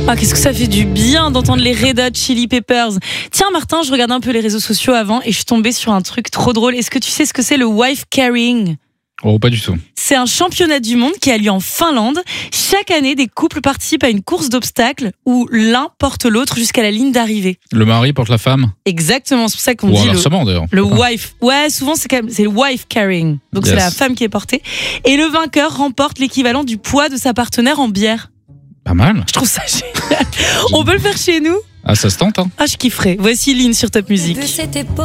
Ah, qu'est-ce que ça fait du bien d'entendre les Red Hot Chili Peppers. Tiens Martin, je regardais un peu les réseaux sociaux avant et je suis tombée sur un truc trop drôle. Est-ce que tu sais ce que c'est le wife carrying ? Oh, pas du tout. C'est un championnat du monde qui a lieu en Finlande. Chaque année, des couples participent à une course d'obstacles où l'un porte l'autre jusqu'à la ligne d'arrivée. Le mari porte la femme. Exactement, c'est pour ça qu'on Ou dit inversement d'ailleurs. le wife. Ouais, souvent c'est le wife carrying. Donc Yes. c'est la femme qui est portée. Et le vainqueur remporte l'équivalent du poids de sa partenaire en bière. Pas mal. Je trouve ça génial. On peut le faire chez nous ? Ah, ça se tente, hein. Ah, je kifferais. Voici Lynn sur Top Music. De cette époque.